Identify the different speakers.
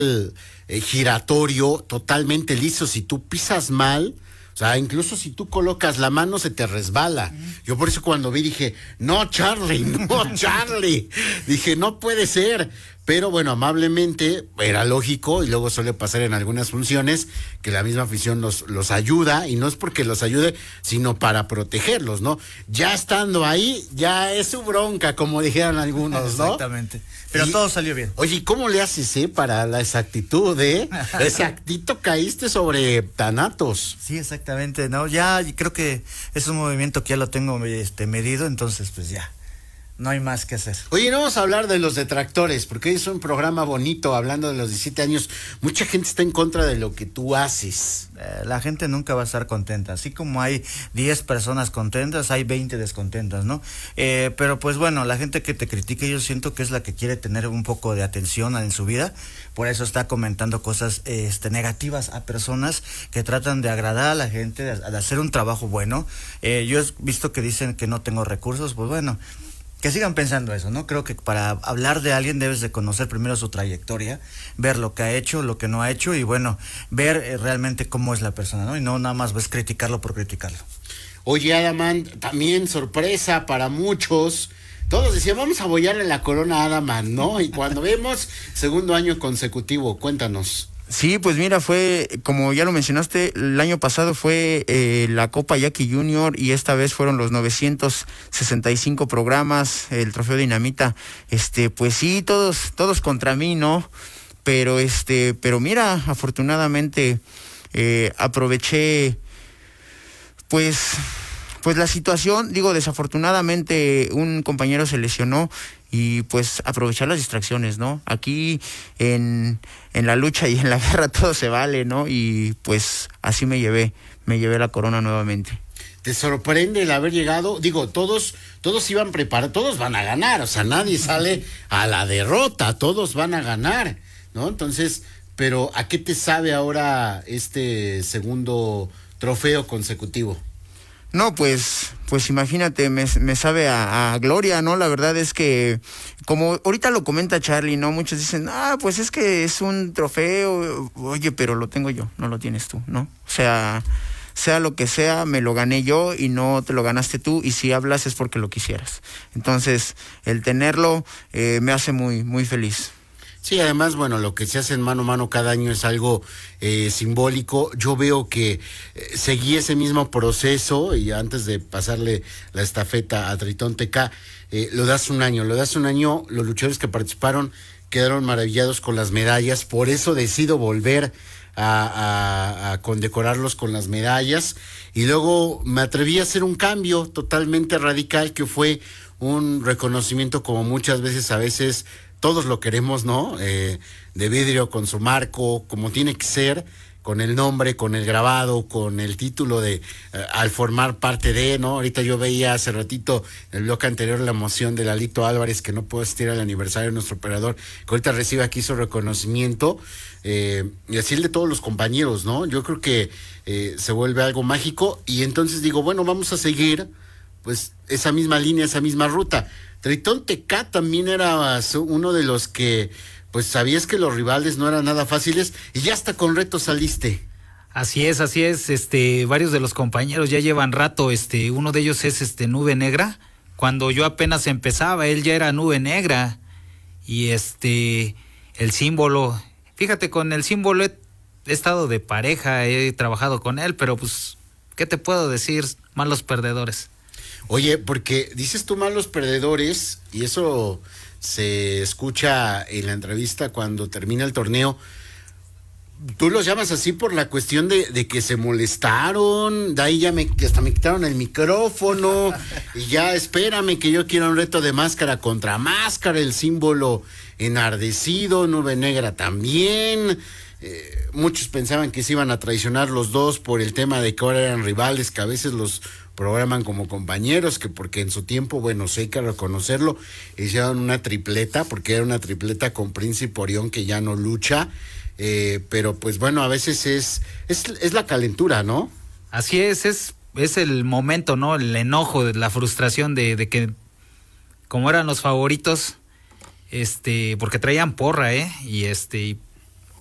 Speaker 1: giratorio totalmente liso. Si tú pisas mal, o sea, incluso si tú colocas la mano se te resbala. Yo por eso cuando vi dije, no, Charlie, no, Charlie. Dije, no puede ser. Pero bueno, amablemente, era lógico, y luego suele pasar en algunas funciones, que la misma afición los ayuda, y no es porque los ayude, sino para protegerlos, ¿no? Ya estando ahí, ya es su bronca, como dijeron algunos, ¿no?
Speaker 2: Exactamente. Pero todo salió bien.
Speaker 1: Oye, ¿cómo le haces, para la exactitud, Exactito caíste sobre Thanatos.
Speaker 2: Sí, exactamente, ¿no? Ya creo que es un movimiento que ya lo tengo medido, entonces pues ya. No hay más que hacer.
Speaker 1: Oye, no vamos a hablar de los detractores, porque hoy es un programa bonito, hablando de los 17 años. Mucha gente está en contra de lo que tú haces.
Speaker 2: La gente nunca va a estar contenta. Así como hay 10 personas contentas, hay 20 descontentas, ¿no? Pero pues bueno, la gente que te critique, yo siento que es la que quiere tener un poco de atención en su vida. Por eso está comentando cosas negativas a personas que tratan de agradar a la gente, de hacer un trabajo bueno. Yo he visto que dicen que no tengo recursos, pues bueno, que sigan pensando eso, ¿no? Creo que para hablar de alguien debes de conocer primero su trayectoria, ver lo que ha hecho, lo que no ha hecho, y bueno, ver realmente cómo es la persona, ¿no? Y no nada más criticarlo por criticarlo.
Speaker 1: Oye, Adaman, también sorpresa para muchos. Todos decían, vamos a apoyarle la corona a Adaman, ¿no? Y cuando vemos, segundo año consecutivo, cuéntanos.
Speaker 3: Sí, pues mira, fue, como ya lo mencionaste, el año pasado fue la Copa Jackie Junior, y esta vez fueron los 965 programas, el Trofeo Dinamita. Pues sí, todos contra mí, ¿no? Pero mira, afortunadamente aproveché pues la situación. Digo, desafortunadamente un compañero se lesionó, y pues aprovechar las distracciones, ¿no? Aquí en la lucha y en la guerra todo se vale, ¿no? Y pues así me llevé la corona nuevamente.
Speaker 1: ¿Te sorprende el haber llegado? Digo, todos iban preparados, todos van a ganar, o sea, nadie sale a la derrota, todos van a ganar, ¿no? Entonces, pero ¿a qué te sabe ahora este segundo trofeo consecutivo?
Speaker 3: No, pues imagínate, me sabe a gloria, ¿no? La verdad es que, como ahorita lo comenta Charlie, ¿no? Muchos dicen, pues es que es un trofeo. Oye, pero lo tengo yo, no lo tienes tú, ¿no? O sea lo que sea, me lo gané yo y no te lo ganaste tú, y si hablas es porque lo quisieras. Entonces, el tenerlo me hace muy, muy feliz.
Speaker 1: Sí, además, bueno, lo que se hace en mano a mano cada año es algo simbólico. Yo veo que seguí ese mismo proceso, y antes de pasarle la estafeta a Tritón TK, lo das un año, los luchadores que participaron quedaron maravillados con las medallas, por eso decido volver a condecorarlos con las medallas, y luego me atreví a hacer un cambio totalmente radical, que fue un reconocimiento, como muchas veces, a veces todos lo queremos, ¿no? De vidrio, con su marco, como tiene que ser, con el nombre, con el grabado, con el título de al formar parte de, ¿no? Ahorita yo veía hace ratito en el bloque anterior la emoción de Lalito Álvarez, que no pudo asistir al aniversario de nuestro operador, que ahorita recibe aquí su reconocimiento, y así el de todos los compañeros, ¿no? Yo creo que se vuelve algo mágico, y entonces digo, bueno, vamos a seguir pues esa misma línea, esa misma ruta. Tritón TK también era uno de los que, pues sabías que los rivales no eran nada fáciles, y ya hasta con retos saliste.
Speaker 4: Así es, varios de los compañeros ya llevan rato, uno de ellos es Nube Negra. Cuando yo apenas empezaba, él ya era Nube Negra, y el símbolo, fíjate, con el símbolo he estado de pareja, he trabajado con él, pero pues, ¿qué te puedo decir? Malos perdedores.
Speaker 1: Oye, porque dices tú malos perdedores, y eso se escucha en la entrevista cuando termina el torneo. Tú los llamas así por la cuestión de que se molestaron, de ahí ya hasta me quitaron el micrófono, y ya espérame que yo quiero un reto de máscara contra máscara, el símbolo enardecido, Nube Negra también. Muchos pensaban que se iban a traicionar los dos por el tema de que ahora eran rivales, que a veces los programan como compañeros, que porque en su tiempo, bueno, sí hay que reconocerlo, hicieron una tripleta, porque era una tripleta con Príncipe Orión, que ya no lucha, pero pues bueno, a veces es la calentura, ¿no?
Speaker 4: Así es el momento, ¿no? El enojo, la frustración de que como eran los favoritos, porque traían porra, y